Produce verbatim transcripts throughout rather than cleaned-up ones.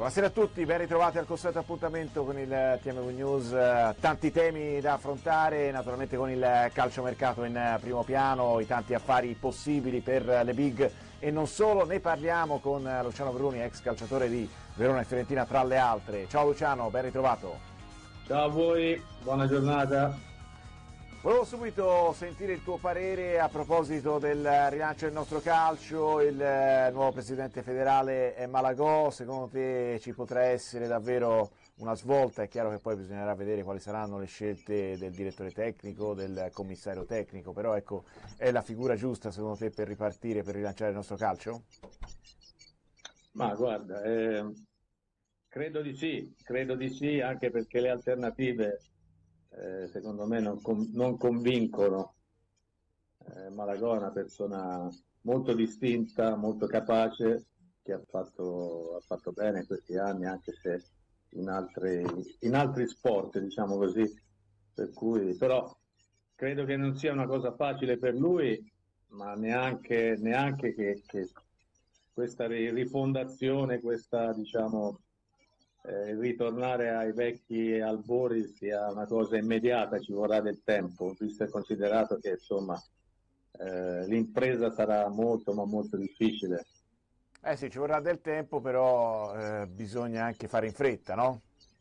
Buonasera a tutti, ben ritrovati al consueto appuntamento con il T M V News, tanti temi da affrontare, naturalmente con il calciomercato in primo piano, i tanti affari possibili per le big e non solo, ne parliamo con Luciano Bruni, ex calciatore di Verona e Fiorentina tra le altre. Ciao Luciano, ben ritrovato. Ciao a voi, buona giornata. Volevo subito sentire il tuo parere a proposito del rilancio del nostro calcio. Il nuovo presidente federale è Malagò, secondo te ci potrà essere davvero una svolta? È chiaro che poi bisognerà vedere quali saranno le scelte del direttore tecnico, del commissario tecnico, però ecco, è la figura giusta secondo te per ripartire, per rilanciare il nostro calcio? Ma guarda, eh, credo di sì, credo di sì, anche perché le alternative Eh, secondo me non, con, non convincono. eh, Malagò è una persona molto distinta, molto capace, che ha fatto, ha fatto bene questi anni, anche se in altri, in altri sport, diciamo così, per cui, però credo che non sia una cosa facile per lui, ma neanche, neanche che, che questa rifondazione, questa, diciamo, eh, ritornare ai vecchi albori sia una cosa immediata, ci vorrà del tempo, visto e considerato che insomma eh, l'impresa sarà molto ma molto difficile. Eh sì, ci vorrà del tempo, però eh, bisogna anche fare in fretta, no?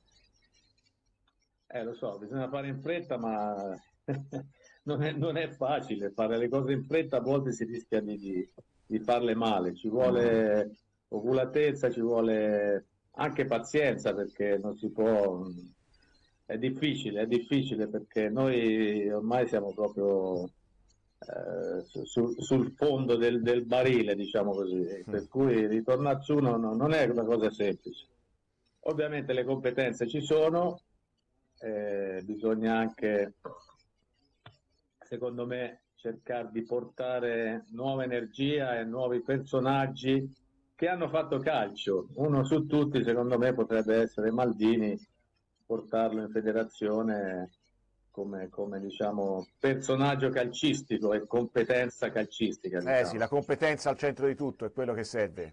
Eh lo so, bisogna fare in fretta, ma non è, non è facile fare le cose in fretta, a volte si rischia di, di, di farle male, ci vuole oculatezza, ci vuole anche pazienza, perché non si può, è difficile, è difficile perché noi ormai siamo proprio eh, su, sul fondo del, del barile, diciamo così, per cui ritornare su non, non è una cosa semplice. Ovviamente le competenze ci sono, eh, bisogna anche, secondo me, cercare di portare nuova energia e nuovi personaggi che hanno fatto calcio. Uno su tutti, secondo me, potrebbe essere Maldini, portarlo in federazione come, come diciamo, personaggio calcistico e competenza calcistica. Diciamo. Eh sì, la competenza al centro di tutto è quello che serve.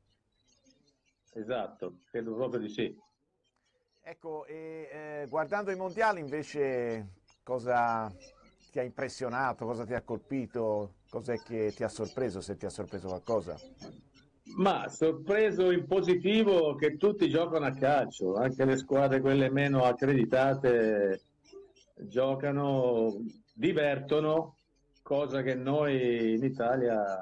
Esatto, credo proprio di sì. Ecco, e eh, guardando i mondiali invece cosa ti ha impressionato, cosa ti ha colpito, cos'è che ti ha sorpreso, se ti ha sorpreso qualcosa? Ma sorpreso in positivo che tutti giocano a calcio, anche le squadre quelle meno accreditate giocano, divertono, cosa che noi in Italia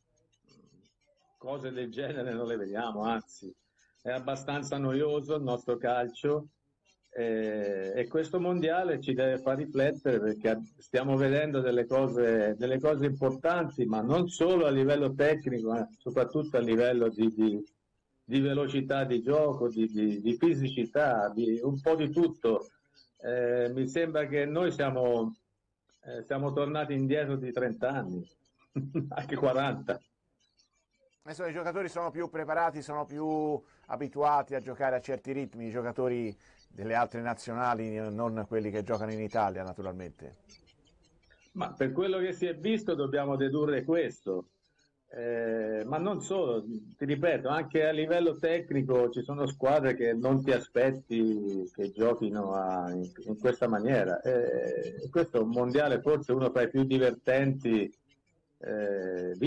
cose del genere non le vediamo, anzi è abbastanza noioso il nostro calcio eh, e questo mondiale ci deve far riflettere perché stiamo vedendo delle cose, delle cose importanti, ma non solo a livello tecnico, ma soprattutto a livello di, di, di velocità di gioco, di, di, di fisicità, di un po' di tutto. Eh, mi sembra che noi siamo, eh, siamo tornati indietro di trenta anni, anche quaranta. Adesso i giocatori sono più preparati, sono più abituati a giocare a certi ritmi, i giocatori delle altre nazionali, non quelli che giocano in Italia naturalmente. Ma per quello che si è visto dobbiamo dedurre questo, eh, ma non solo, ti ripeto, anche a livello tecnico ci sono squadre che non ti aspetti che giochino a, in, in questa maniera. Eh, questo è un mondiale forse uno tra i più divertenti eh,